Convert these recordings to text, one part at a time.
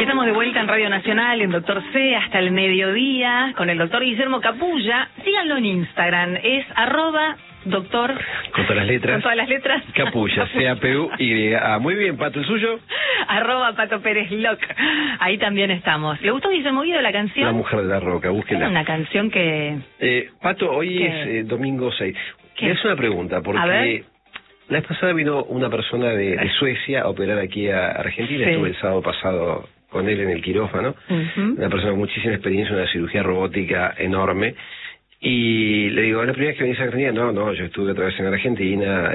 estamos de vuelta en Radio Nacional, en Doctor C, hasta el mediodía, con el doctor Guillermo Capulla. Síganlo en Instagram, es @doctor... Con todas las letras. Con todas las letras. Capulla, C-A-P-U-Y-A. Muy bien, Pato, ¿el suyo? @Pato Pérez Loc. Ahí también estamos. ¿Le gustó Guillermo Guido la canción? La mujer de la roca, búsquela. Es una canción que... Pato, hoy ¿Qué? es domingo 6. ¿Qué? Le hago una pregunta, porque... La vez pasada vino una persona de Suecia a operar aquí a Argentina. Sí. Estuve el sábado pasado con él en el quirófano. Una persona con muchísima experiencia, una cirugía robótica enorme. Y le digo, ¿es la primera vez que venís a Argentina? No, yo estuve otra vez en Argentina.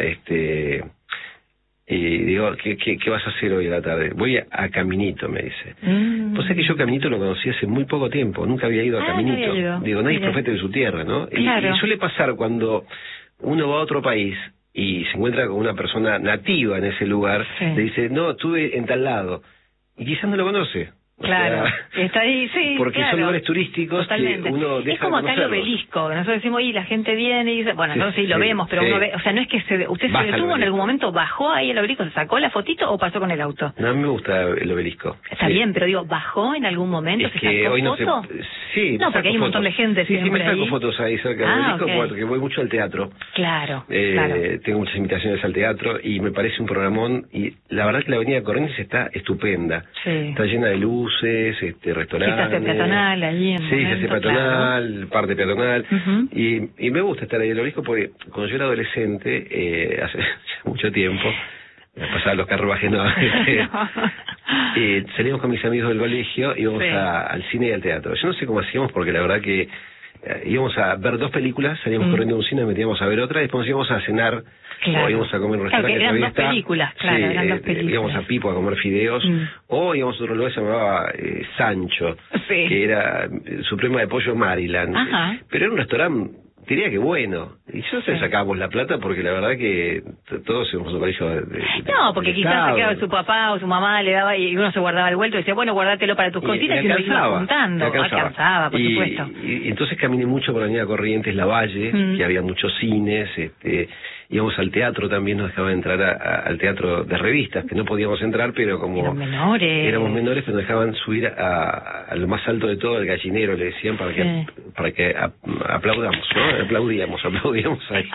Y digo, ¿qué vas a hacer hoy a la tarde? Voy a Caminito, me dice. Pues es que yo Caminito lo conocí hace muy poco tiempo. Nunca había ido a Caminito. No había ido. Digo, nadie es Mira. profeta de su tierra, ¿no? Claro. Y suele pasar cuando uno va a otro país y se encuentra con una persona nativa en ese lugar, Sí. le dice, no, estuve en tal lado, y quizás no lo conoce. O Claro, sea, está ahí, sí, porque claro. son lugares turísticos Totalmente. que uno deja es como de acá el conocerlos. Obelisco, nosotros decimos, y la gente viene y dice, bueno, Sí, nosotros sí lo sí, vemos, pero sí. uno ve, o sea, no es que usted Baja se el detuvo en obelisco. algún momento, bajó ahí el Obelisco, se sacó la fotito o pasó con el auto. No, a mí me gusta el Obelisco. Está Sí. bien, pero digo, ¿bajó en algún momento? Es ¿Se que sacó hoy no foto? Sí, No, me porque saco hay un montón fotos. de gente Sí, me siempre saco ahí. fotos ahí cerca del Obelisco ok. porque voy mucho al teatro. Claro, claro. Tengo muchas invitaciones al teatro y me parece un programón, y la verdad que la avenida Corrientes está estupenda. Sí. Está llena de luces, restaurantes. Sí, se hace peatonal allí en Sí, se hace momento, peatonal, parte peatonal. Ujú. Y me gusta estar ahí en el Obelisco porque cuando yo era adolescente, hace mucho tiempo, me pasaban los carruajes, no, salíamos con mis amigos del colegio, íbamos Sí. al cine y al teatro. Yo no sé cómo hacíamos porque la verdad que íbamos a ver dos películas, salíamos corriendo de un cine, metíamos a ver otra, y después nos íbamos a cenar, Claro. o íbamos a comer en un Claro, restaurante que eran todavía dos películas, claro, sí, eran dos películas. íbamos a Pipo a comer fideos, o íbamos a otro lugar que se llamaba Sancho, Sí. que era Suprema de Pollo Maryland. Ajá. Pero era un restaurante, diría que bueno, y yo Sí. sacábamos la plata porque la verdad que todos íbamos a un colegio No, porque del quizás Estado. sacaba su papá o su mamá, le daba y uno se guardaba el vuelto y decía, bueno, guardátelo para tus cositas y lo iba juntando. Alcanzaba, por supuesto. Y entonces caminé mucho por la avenida Corrientes, La Valle, que había muchos cines, íbamos al teatro también, nos dejaban entrar al teatro de revistas, que no podíamos entrar, pero como Eran menores. éramos menores, pero nos dejaban subir a lo más alto de todo, el gallinero, le decían, para que aplaudamos, ¿no? Aplaudíamos ahí.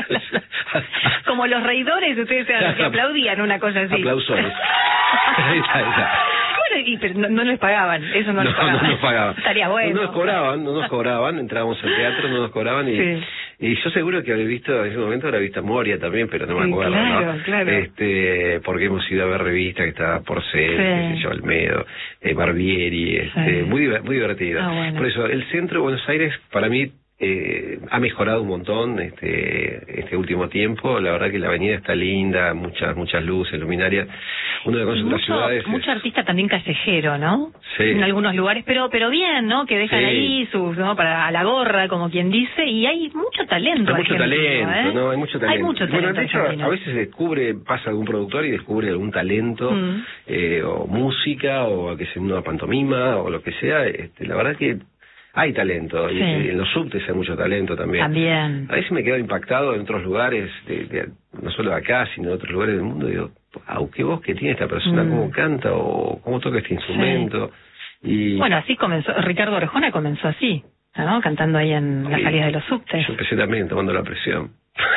Como los reidores, ustedes eran los que aplaudían, una cosa así. Aplausos. Ahí está. Bueno, pero no les pagaban, eso no les pagaban. No nos pagaban. Estaría bueno. No nos cobraban, entrábamos al teatro, no nos cobraban y yo seguro que habré visto, en ese momento habré visto a Moria también, pero no me acuerdo, claro, ¿no? claro. Porque hemos ido a ver revistas que estaba Porcel, qué sé yo, Almedo, Barbieri, muy divertido. Bueno. Por eso, el centro de Buenos Aires, para mí, ha mejorado un montón este último tiempo. La verdad que la avenida está linda, muchas luces, luminarias. Uno de las ciudades mucho artista también callejero, ¿no? Sí. En algunos lugares, pero bien, ¿no? Que dejan Sí. ahí ¿no? Para a la gorra, como quien dice, y hay mucho talento. Hay mucho argentino, talento, ¿no? Hay mucho talento. Hay mucho talento. Bueno, de hecho, argentino. a veces pasa algún productor y descubre algún talento, o música, o que sea una pantomima, o lo que sea. La verdad que hay talento, y en los subtes hay mucho talento también. También. A veces me quedo impactado en otros lugares, no solo de acá, sino de otros lugares del mundo, digo, qué voz que tiene esta persona, cómo canta, o cómo toca este instrumento. Y bueno, así comenzó, Ricardo Arjona comenzó así, ¿no? Cantando ahí en la salida de los subtes. Yo empecé también tomando la presión.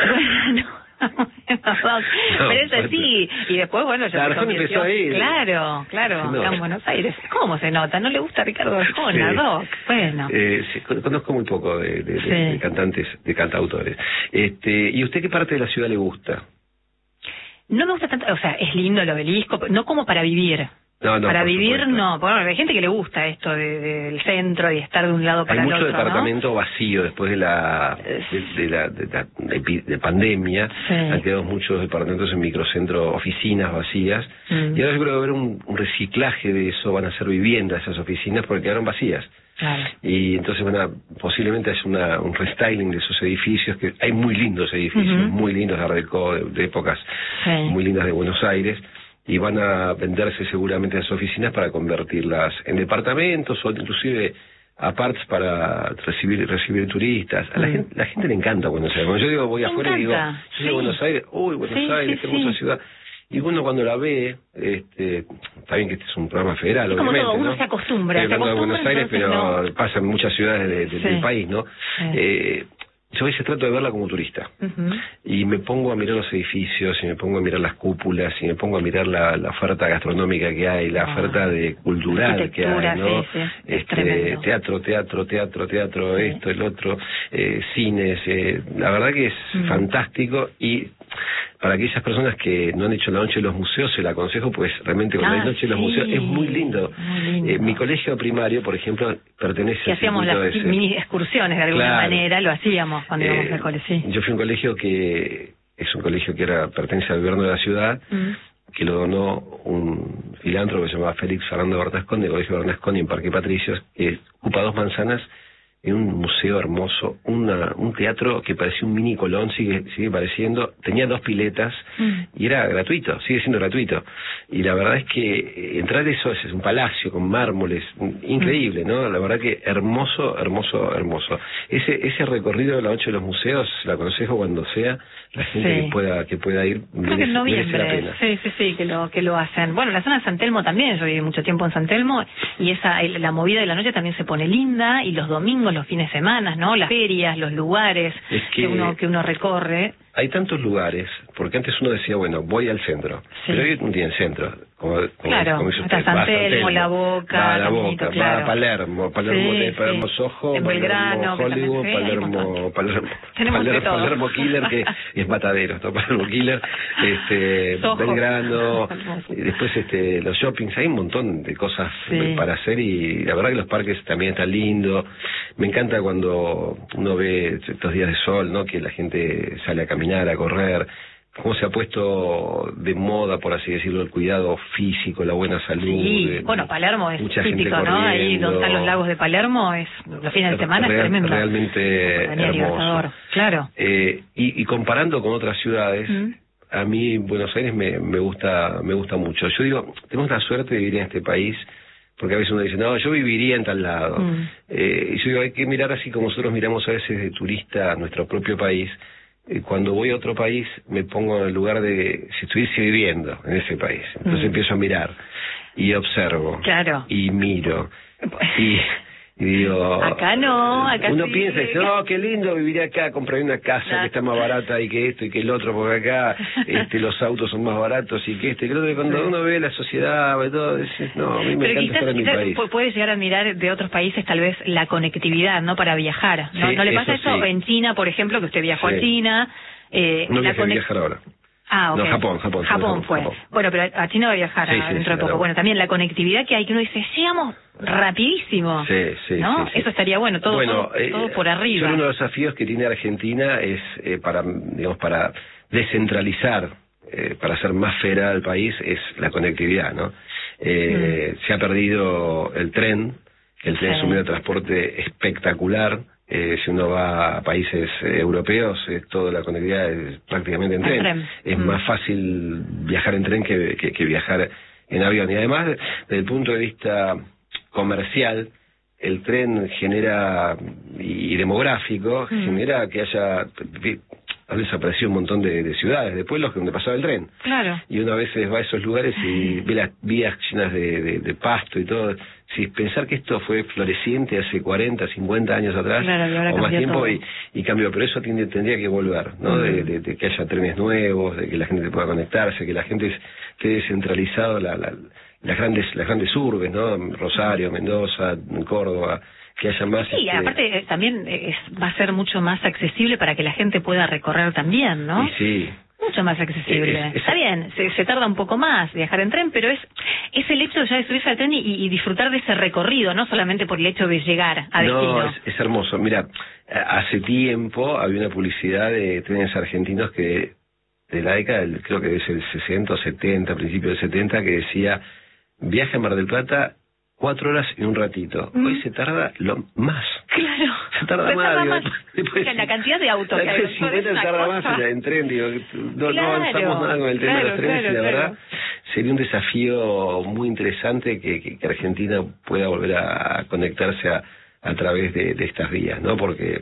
Pero es así, y después, bueno, ya Arjona se convirtió. empezó ahí. Claro, acá en Buenos Aires. ¿Cómo se nota? ¿No le gusta Ricardo Arjona, Doc? Bueno. Sí, conozco muy poco de cantantes, de cantautores. ¿Y usted qué parte de la ciudad le gusta? No me gusta tanto, o sea, es lindo el Obelisco, no como para vivir. No, para vivir supuesto. no, bueno, hay gente que le gusta esto del centro y estar de un lado para hay el otro. Hay mucho departamento vacío después de la pandemia. Han quedado muchos departamentos en microcentro, oficinas vacías. Y ahora yo creo que va a haber un reciclaje de eso, van a ser viviendas esas oficinas porque quedaron vacías. Claro. Y entonces posiblemente es un restyling de esos edificios, que hay muy lindos edificios, muy lindos de Art Deco, de épocas muy lindas de Buenos Aires. Y van a venderse seguramente las oficinas para convertirlas en departamentos o inclusive aparts para recibir turistas. A la gente le encanta Buenos Aires. Cuando yo digo voy afuera y digo, yo soy de Buenos Aires, uy, Buenos Aires, qué hermosa ciudad. Y uno cuando la ve, está bien que este es un programa federal, es como obviamente, todo, uno ¿no? se acostumbra. Estoy hablando de Buenos Aires, pero no. pasa en muchas ciudades del país, ¿no? Yo a veces trato de verla como turista y me pongo a mirar los edificios y me pongo a mirar las cúpulas y me pongo a mirar la oferta gastronómica que hay, la oferta de cultural que hay, ¿no? Teatro, esto, el otro, cines, la verdad que es fantástico. Y para aquellas personas que no han hecho la noche de los museos, se la aconsejo, pues realmente con la noche de los museos es muy lindo. Mi colegio primario, por ejemplo, pertenece que hacíamos las mini excursiones de alguna manera, lo hacíamos cuando íbamos al colegio. Yo fui a un colegio que es un colegio que pertenece al gobierno de la ciudad, que lo donó un filántropo que se llamaba Félix Fernando Bernasconi, el colegio Bernasconi en Parque Patricios, que ocupa 2 manzanas, en un museo hermoso, un teatro que parecía un mini Colón, sigue pareciendo, tenía 2 piletas y era gratuito, sigue siendo gratuito. Y la verdad es que entrar eso es un palacio con mármoles, increíble, ¿no? La verdad que hermoso. Ese recorrido de la noche de los museos, lo aconsejo cuando sea, la gente que pueda ir, creo que en noviembre, merece la pena. Sí, que lo hacen. Bueno, la zona de San Telmo también, yo viví mucho tiempo en San Telmo, y la movida de la noche también se pone linda, y los domingos, los fines de semana, ¿no? Las ferias, los lugares que uno recorre. Hay tantos lugares, porque antes uno decía, bueno, voy al centro, pero hoy no tiene centro. Como hasta San Telmo, La Boca, va a Palermo Soho, en Belgrano, Hollywood, Palermo Killer, que es matadero, Palermo Killer, Belgrano, y después los shoppings, hay un montón de cosas para hacer, y la verdad que los parques también están lindos. Me encanta cuando uno ve estos días de sol, ¿no? Que la gente sale a caminar, a correr, cómo se ha puesto de moda, por así decirlo, el cuidado físico, la buena salud. Sí, bueno, Palermo es típico, ¿no? Ahí donde están los lagos de Palermo, los fines de semana es tremendo. Realmente hermoso. Claro. Y comparando con otras ciudades, a mí Buenos Aires me gusta mucho. Yo digo, tenemos la suerte de vivir en este país, porque a veces uno dice, no, yo viviría en tal lado. Y yo digo, hay que mirar así como nosotros miramos a veces de turista a nuestro propio país. Cuando voy a otro país me pongo en el lugar de si estuviese viviendo en ese país. Entonces empiezo a mirar y observo y miro y digo, acá uno piensa, dice, no, qué lindo vivir acá, comprar una casa que está más barata y que esto y que el otro, porque acá los autos son más baratos y que y que el otro. Y cuando uno ve la sociedad y todo, dices, no, a mí me encanta estar en mi país. Puedes llegar a admirar de otros países tal vez la conectividad, ¿no? Para viajar, ¿no? ¿No le pasa eso en China, por ejemplo, que usted viajó a China? No quiero viajar ahora. Okay. No, Japón fue. Bueno, pero a China va a viajar dentro de poco. Bueno, también la conectividad que hay, que uno dice, llegamos rapidísimo. ¿no? Eso estaría bueno, todo por arriba. Uno de los desafíos que tiene Argentina es para descentralizar, para hacer más federal al país, es la conectividad, ¿no? Se ha perdido el tren, el tren es un medio de transporte espectacular. Si uno va a países europeos, toda la conectividad es prácticamente en tren. Es más fácil viajar en tren que viajar en avión. Y además, desde el punto de vista comercial, el tren genera, y demográfico, genera que ha desaparecido un montón de ciudades, de pueblos donde pasaba el tren. Claro. Y uno a veces va a esos lugares y ve las vías llenas de pasto y todo. Si pensar que esto fue floreciente hace 40, 50 años atrás, o más tiempo, y cambió, pero eso tendría que volver, ¿no? De que haya trenes nuevos, de que la gente pueda conectarse, que la gente esté descentralizado, las grandes urbes, ¿no? Rosario, Mendoza, Córdoba, que haya más. Sí, aparte también va a ser mucho más accesible para que la gente pueda recorrer también, ¿no? Sí. Mucho más accesible. Está bien, se tarda un poco más viajar en tren, pero es el hecho ya de subirse al tren y disfrutar de ese recorrido, no solamente por el hecho de llegar a destino. No, es hermoso. Mira, hace tiempo había una publicidad de trenes argentinos que de la década, creo que es el 60 o 70, principio del 70, que decía, viaje a Mar del Plata 4 horas y un ratito. Hoy se tarda lo más. Claro. Se tarda más. La cantidad de autos que hay. Si se tarda más en tren, no avanzamos nada con el tema de los trenes, y la verdad sería un desafío muy interesante que Argentina pueda volver a conectarse a través de estas vías, ¿no? Porque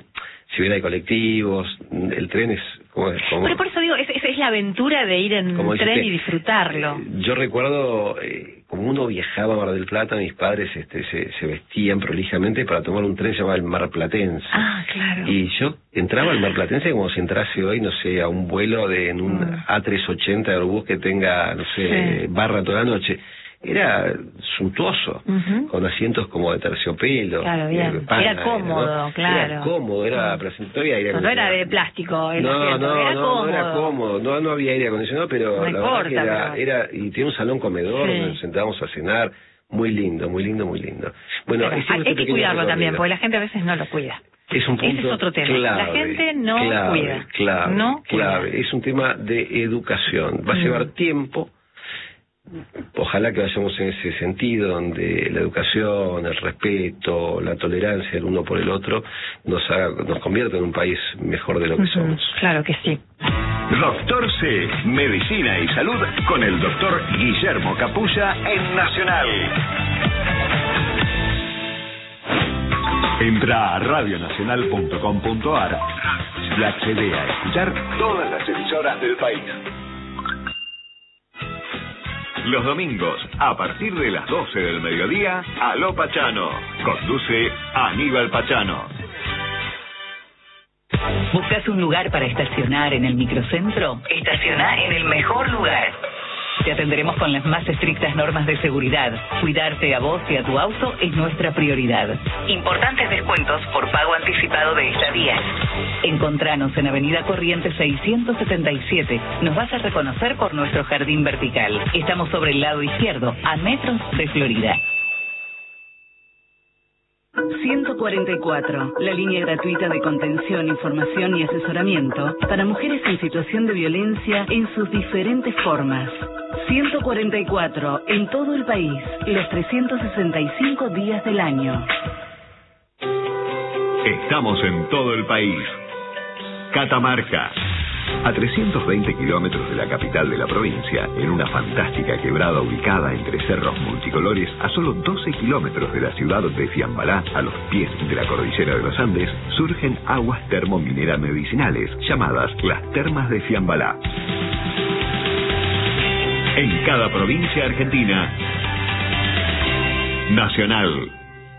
si bien hay colectivos, el tren es como pero por eso digo, es la aventura de ir en tren y disfrutarlo. Yo recuerdo, como uno viajaba a Mar del Plata, mis padres se vestían prolijamente para tomar un tren llamado el Marplatense. Ah, claro. Y yo entraba al Marplatense como si entrase hoy, no sé, a un vuelo en un A380 de Airbus que tenga, no sé, barra toda la noche. Era suntuoso, con asientos como de terciopelo. Claro, bien. Era cómodo, ¿no? Claro. Era cómodo, era presentatoria. No era de plástico el asiento, era cómodo. No era cómodo, no había aire acondicionado, pero no la importa, verdad que era, y tiene un salón comedor donde nos sentábamos a cenar. Muy lindo, muy lindo, muy lindo. Bueno, hay que cuidarlo también, porque la gente a veces no lo cuida. Es un punto. Ese es otro tema. Clave, la gente no cuida. Clave. Es un tema de educación. Va a llevar tiempo. Ojalá que vayamos en ese sentido, donde la educación, el respeto, la tolerancia el uno por el otro nos convierta en un país mejor de lo que somos. Claro que sí. Doctor C, Medicina y Salud con el doctor Guillermo Capulla en Nacional. Entra a radionacional.com.ar y accede a escuchar todas las emisoras del país. Los domingos, a partir de las 12 del mediodía, Aló Pachano. Conduce Aníbal Pachano. ¿Buscas un lugar para estacionar en el microcentro? Estaciona en el mejor lugar. Te atenderemos con las más estrictas normas de seguridad. Cuidarte a vos y a tu auto es nuestra prioridad. Importantes descuentos por pago anticipado de estadía. Encontranos en Avenida Corrientes 677. Nos vas a reconocer por nuestro jardín vertical. Estamos sobre el lado izquierdo, a metros de Florida. 144, la línea gratuita de contención, información y asesoramiento para mujeres en situación de violencia en sus diferentes formas. 144, en todo el país, los 365 días del año. Estamos en todo el país. Catamarca. A 320 kilómetros de la capital de la provincia, en una fantástica quebrada ubicada entre cerros multicolores, a solo 12 kilómetros de la ciudad de Fiambalá, a los pies de la cordillera de los Andes, surgen aguas termomineras medicinales, llamadas las Termas de Fiambalá. En cada provincia argentina, Nacional.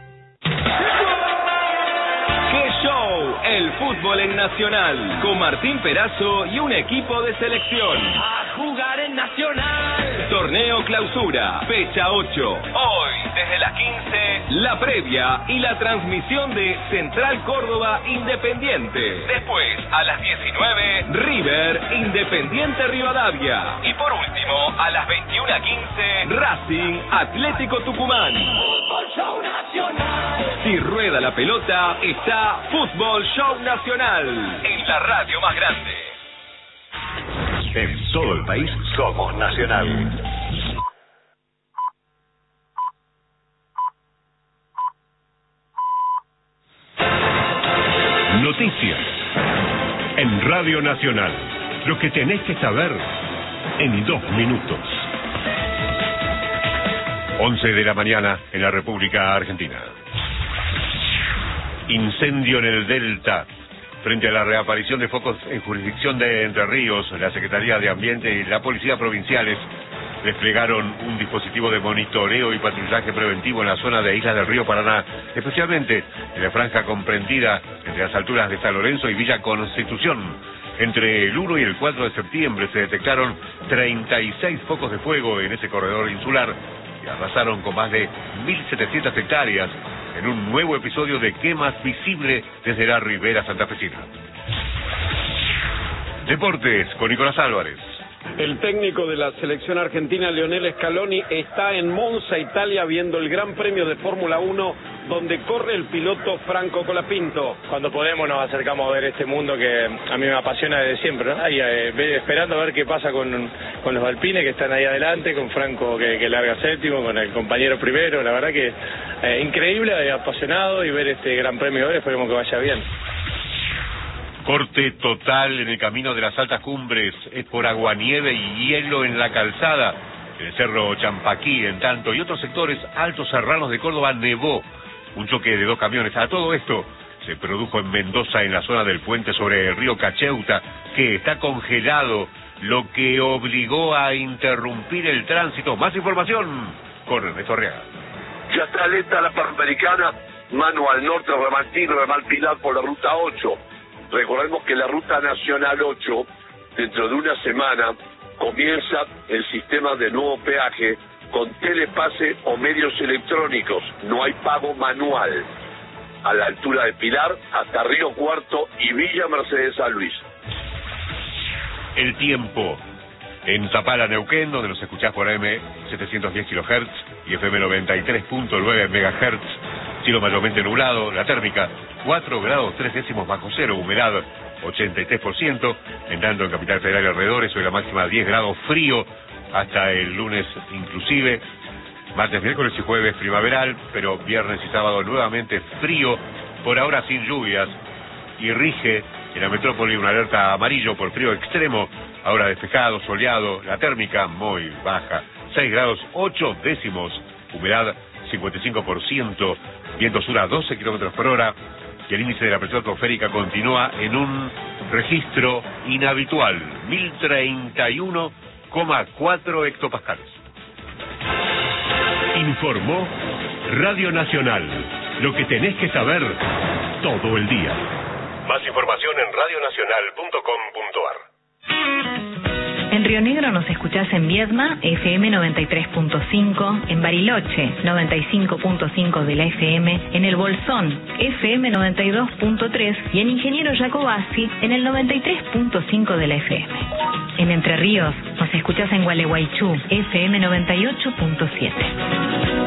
El fútbol en Nacional, con Martín Perazo y un equipo de selección. A jugar en Nacional. Torneo Clausura, fecha 8. Hoy, desde las 15, la previa y la transmisión de Central Córdoba Independiente. Después, a las 19, River Independiente Rivadavia. Y por último, a las 21:15, Racing Atlético Tucumán. Fútbol Show Nacional. Si rueda la pelota, está Fútbol Show Nacional, en la radio más grande. En todo el país somos Nacional. Noticias en Radio Nacional. Lo que tenés que saber en 2 minutos. 11 de la mañana en la República Argentina. Incendio en el Delta. Frente a la reaparición de focos en jurisdicción de Entre Ríos, la Secretaría de Ambiente y la Policía Provinciales desplegaron un dispositivo de monitoreo y patrullaje preventivo en la zona de Islas del Río Paraná, especialmente en la franja comprendida entre las alturas de San Lorenzo y Villa Constitución. Entre el 1 y el 4 de septiembre se detectaron 36 focos de fuego en ese corredor insular y arrasaron con más de 1.700 hectáreas en un nuevo episodio de quemas visible desde la ribera santafesina. Deportes con Nicolás Álvarez. El técnico de la selección argentina, Lionel Scaloni, está en Monza, Italia, viendo el Gran Premio de Fórmula 1, donde corre el piloto Franco Colapinto. Cuando podemos nos acercamos a ver este mundo que a mí me apasiona desde siempre, ¿no? Ahí, esperando a ver qué pasa con los alpines que están ahí adelante, con Franco que larga séptimo, con el compañero primero. La verdad que increíble, apasionado, y ver este Gran Premio hoy, esperemos que vaya bien. Corte total en el camino de las altas cumbres, es por aguanieve y hielo en la calzada. En el cerro Champaquí, en tanto, y otros sectores altos serranos de Córdoba nevó. Un choque de 2 camiones. A todo esto, se produjo en Mendoza, en la zona del puente sobre el río Cacheuta, que está congelado, lo que obligó a interrumpir el tránsito. Más información con Ernesto Arriaga. Ya está lenta la Panamericana, mano al norte, Remantín, Remal Pilar por la ruta 8. Recordemos que la ruta nacional 8, dentro de una semana, comienza el sistema de nuevo peaje con telepase o medios electrónicos. No hay pago manual. A la altura de Pilar hasta Río Cuarto y Villa Mercedes San Luis. El tiempo en Zapala, Neuquén, donde nos escuchás por AM 710 kHz y FM 93.9 MHz, cielo mayormente nublado, la térmica 4 grados 3 décimos bajo cero, humedad 83%, en tanto en Capital Federal y alrededores, hoy la máxima 10 grados, frío hasta el lunes inclusive, martes, miércoles y jueves primaveral, pero viernes y sábado nuevamente frío, por ahora sin lluvias, y rige en la metrópoli una alerta amarillo por frío extremo, ahora despejado, soleado, la térmica muy baja, 6 grados 8 décimos, humedad 55%, viento sur a 12 kilómetros por hora, y el índice de la presión atmosférica continúa en un registro inhabitual, 1031,4 hectopascales. Informó Radio Nacional, lo que tenés que saber todo el día. Más información en radionacional.com.ar. En Río Negro nos escuchás en Viedma, FM 93.5, en Bariloche, 95.5 de la FM, en El Bolsón, FM 92.3 y en Ingeniero Jacobasi, en el 93.5 de la FM. En Entre Ríos nos escuchás en Gualeguaychú, FM 98.7.